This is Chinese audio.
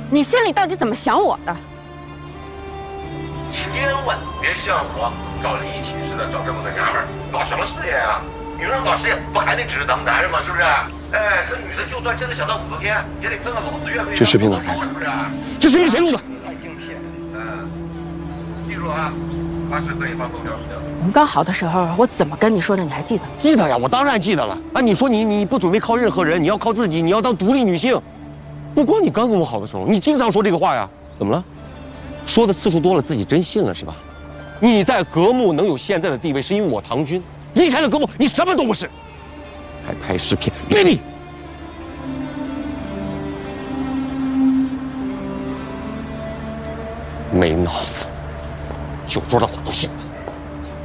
你心里到底怎么想我的？ 千万别像我找了一起似的找这么个娘们儿，搞什么事业啊？女人搞事业不还得指着咱们男人吗？是不是？哎，这女的就算真的想当武则天，也得跟个老子岳飞。 这视频哪拍的？ 是不是？ 这视频谁录的？ 太精辟了。记住啊，发誓可以发头条的。 我们刚好的时候，我怎么跟你说的？你还记得？ 记得呀，我当然记得了。啊，你说你不准备靠任何人，你要靠自己，你要当独立女性。不光你刚跟我好的时候，你经常说这个话呀。怎么了？说的次数多了，自己真信了是吧？你在革命能有现在的地位，是因为我唐军。离开了革命，你什么都不是。还拍视频，别理。没脑子，酒桌的话都信了。